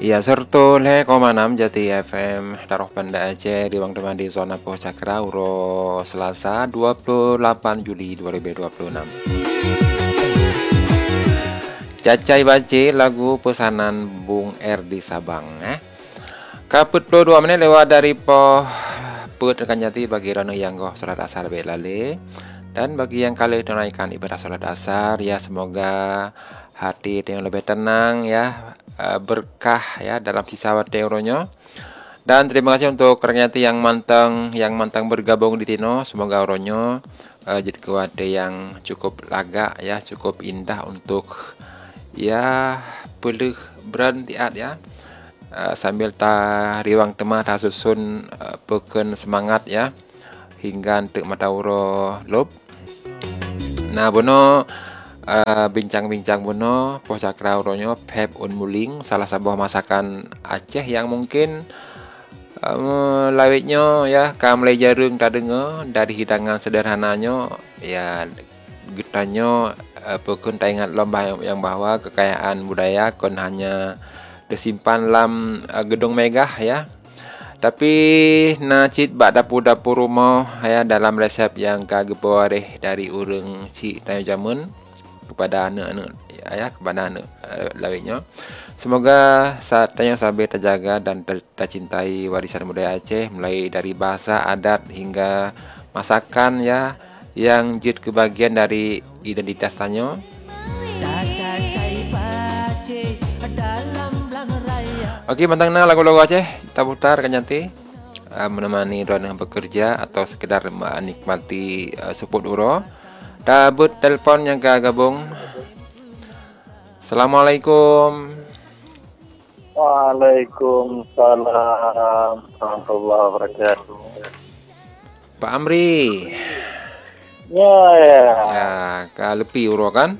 Ya, serta le 6 Jati FM Taruh Banda Aceh di Wang Teman di zona Poh Cakra Uro Selasa 28 Juli 2026. Cacai baci lagu pesanan Bung R di Sabang Kaput 22 menit lewat dari Poh Put akan jati bagi rana yang goh solat asar belale. Dan bagi yang kali tunaikan ibadah solat asar, ya semoga hati yang lebih tenang ya, berkah ya dalam sisa waktu euronya. Dan terima kasih untuk renyati yang mantang bergabung di Tino. Semoga euronya jadi kuat yang cukup laga ya, cukup indah untuk ya pelih berantiat ya. Sambil riwang tema susun peken semangat ya hingga untuk matauro lob. Nah bono bincang-bincang bono Poh Cakra uronyo Pep Un Muling, salah sebuah masakan Aceh yang mungkin lawitnya ya kamlai jarung tak dengar dari hidangan sederhananya ya getanya pekun tak ingat lomba yang bahwa kekayaan budaya kon hanya disimpan dalam gedung megah ya. Tapi nacit bak dapur-dapur rumah ya dalam resep yang kagepo dari urang cik tayo jamun kepada anak-anak ya kepada anak lawitnya. Semoga saatnya sampai terjaga dan tercintai warisan budaya Aceh mulai dari bahasa adat hingga masakan ya yang jut kebagian dari identitas tanyo. Okey, bantangna lagu-lagu Aceh kita putar kan nanti menemani orang yang bekerja atau sekedar menikmati suput uro. Tabut telefon yang gabung. Assalamualaikum. Waalaikumsalam warahmatullahi wabarakatuh. Pak Amri. Ya. Ya, kalepi uro kan?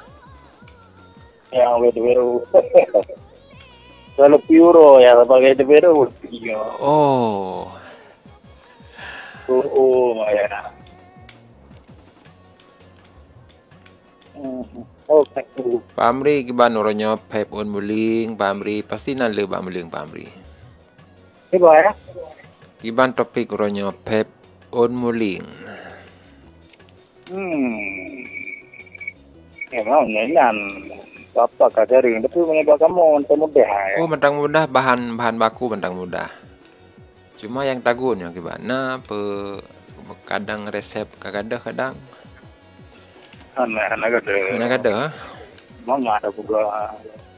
Yang beru. Kalau puro ya sebagai beru. Oh. Ya. Okay. Pak Amri kiban uronyo Pep Un Muling, Pak Amri pasti nalle Pak Muling Pak Amri. Ibu ya. Kiban topik uronyo Pep Un Muling. Emang nyanyian apa kadari tapi menyebab kamu untuk mudah ya. Oh, bentang mudah bahan baku bentang mudah. Cuma yang tagunnya gimana kadang resep kadang anak ada. Mama ada juga.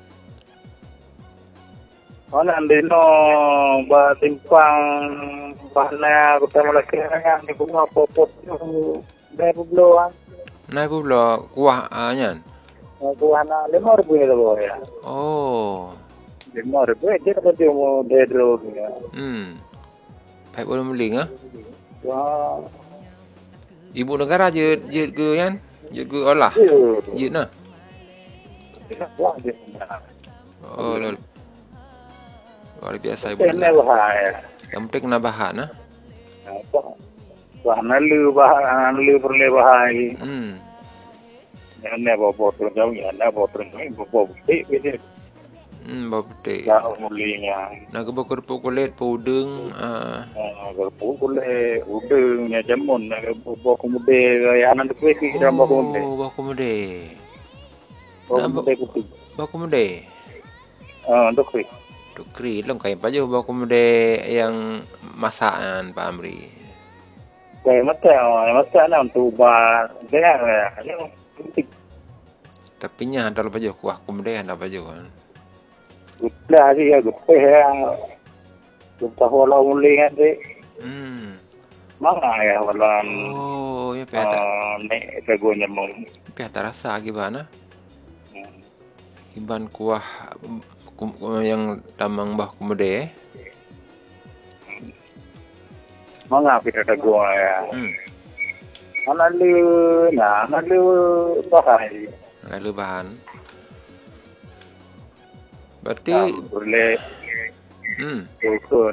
Andino batimpang bahana kita mulai kan di bunga popot dari bubloan. Naik bublo kuah nyan. Buana 5,000 itu ya. Oh. 5,000 dia kan dia mau dedro ya. Pep Un Muling Wah. Ibu negara je ke yan? Je ke olah. Je na. Oh, luar biasa ibu. Yang penting kena bahan nah. Bahan lu perlu bahai. Ini bawa jauh ya, bawa ini bawa putih. Bawa putih. Jauh mulinya. Nak kerupuk kulit, udang. Kerupuk kulit, udang, ya jamun, bawa kemude, ya anak tu pergi dalam bawa kemude. Oh, bawa kemude. Bawa kemude putih. Bawa kemude. Dokri. Dokri, lem kain paju bawa kemude yang masakan Pak Amri. Kayak mata nak untuk bah, dia ya. Tapi nya ada paju kuah kemude ada paju kan. Udah dia gede ya. Kita wala muling ade. Mana ya wala. Oh, ya peta. Nek tegonya mau. Peta rasa gimana? Kiban kuah yang tamang bah kemude. Mana kita tego ya. Analu bahai. Analu bahan. Berarti boleh. Ukun.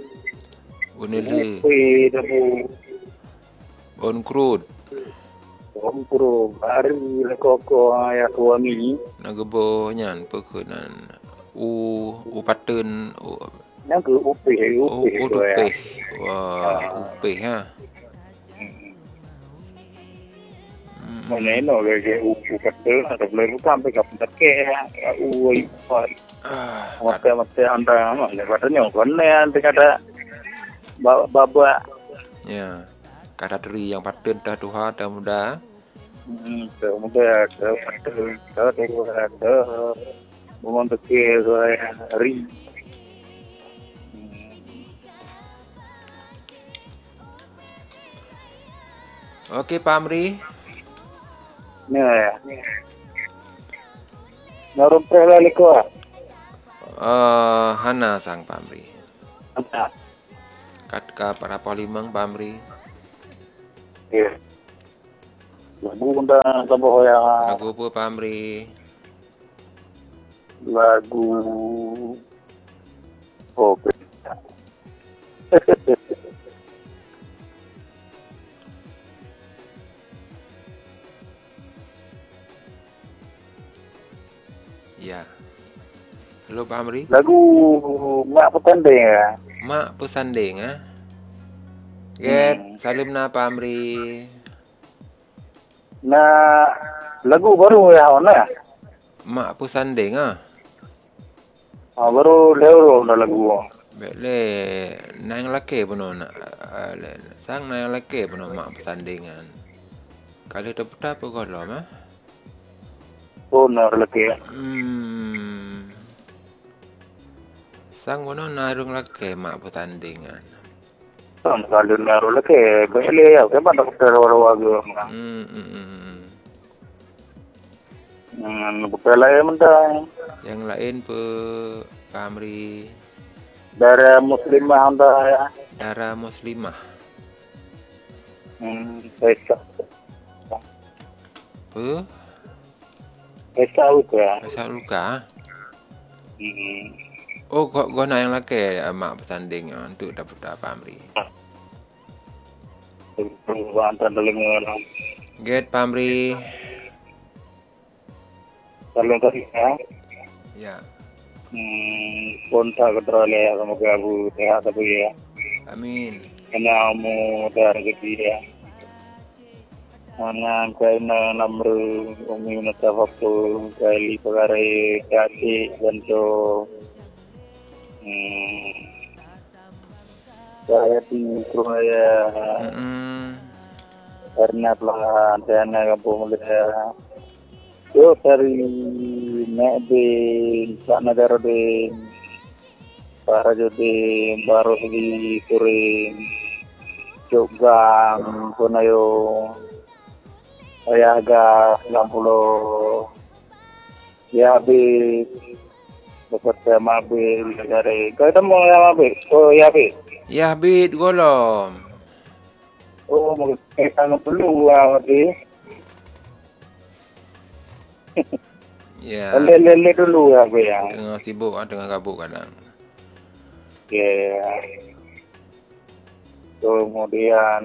Unelu. On crude. Kompro bari lekoko ya kuami. Nagebo nyan pekunan. U paten Nang ke upe ko ya. Upeh. Wah, upeh ha. Mana no ke upu kecil ada belum sampai ke pendeke ya uai. Mate anda mah lepas ni kon nanti kata baba. Ya. Kata teri yang paten dah tuha dah muda. Muda ada memang teke hari. Okey, Pak Amri. Ya. Narum prela liko. Hana sang Pak Amri. Ana. Katka para polimang Pak Amri. Ya. Lagu unda sabo ya. Lagu apa Pak Amri? Lagu Ya. Halo Pak Amri. Lagu mak petanding ya. Mak pesanding ah. Get, salim na Pak Amri. Nah, lagu baru ya ona. Mak pesanding ah. Baru lewro na lagu. Bele nang laki puno nak sang nang laki puno mak pesandingan. Kali tu peta apa kau lama? Oh, na laki. Sang puno narung laki mak pesandingan. Kalau naruh lagi, beli ya, ke mana dokter wagu. Bukan lain mentang. Yang lain Pak Amri. Darah muslimah anda ya. Darah muslimah. Esa. Esa luka. Esa luka. Oh, kok guna yang laki mak pesanding untuk dapat Pak Amri. Bantan dalam Get Pak Amri. Kalau tadi ya. Ya. Kontak keteroleh semoga Abu sehat tapi ya. Amin. Kena mu dari kecil ya. Mana kena nomor umi nata waktu kali pegawai kasih bentuk. Saya di Surabaya. Karena pelan dana kampung mulia. Yo dari Nabi sana darode para jode baru di Turin juga punayo ayaga 60 ya be bekerja mabil dari kita mau ya mabil oh ya be ya bit golom oh mau kita perlu awak ya. Lele dulu ya, gue ya. Tengah sibuk, tengah kabut kadang. Ya. Kemudian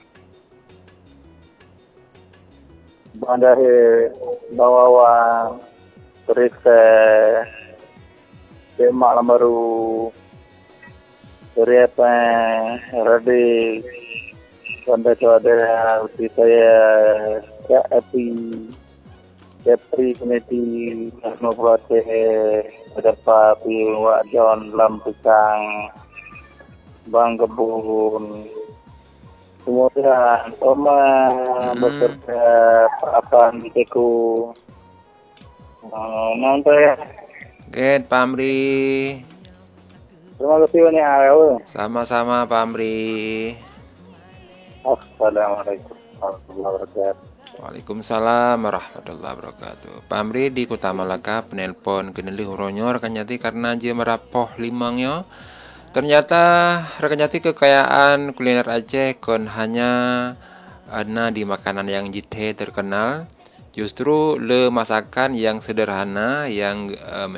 bandar bawa periksa semak baru apa ready bandar ada uti saya ya api Kepri komiti Karno Prote Beberapa Piwa John Lampisang Bang Kebun kemudian Oma bekerja apa di Teku nanti Get Pak Amri. terima kasih banyak Sama-sama Pak Amri. Assalamualaikum warahmatullahi wabarakatuh. Waalaikumsalam warahmatullahi wabarakatuh. Pak Amri di Kota Malaka penelpon kenali huronyor kanyati karena dia merapoh limangnya. Ternyata rekanyati kekayaan kuliner Aceh kon hanya ada di makanan yang jithe terkenal. Justru le masakan yang sederhana yang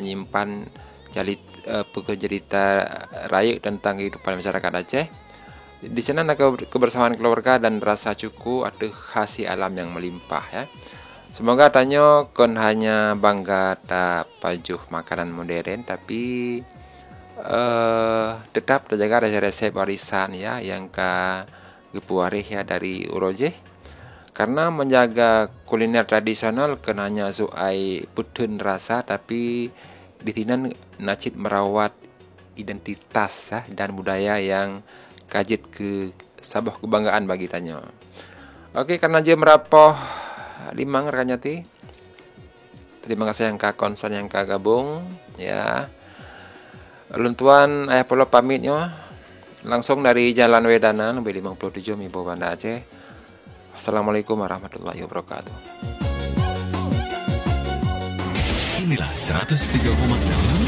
menyimpan cerita rakyat tentang kehidupan masyarakat Aceh. Di sana ada kebersamaan keluarga dan rasa cukup atau hasil alam yang melimpah ya. Semoga tanyo kon hanya bangga tak pajuh makanan modern, tapi tetap terjaga resep-resep warisan ya yang gepuarih ya dari Uroje. Karena menjaga kuliner tradisional kenanya zuai putun rasa, tapi di tinan nacit merawat identitas ya, dan budaya yang kajit ke sabah kebanggaan bagi tanyo. Oke, karena je merapoh limang rekanyati. Terima kasih yang konson yang gabung ya. Luntuan ayah polo pamitnya langsung dari Jalan Wedana nomor 57 Mibo Banda Aceh. Assalamualaikum warahmatullahi wabarakatuh. Inilah 103,6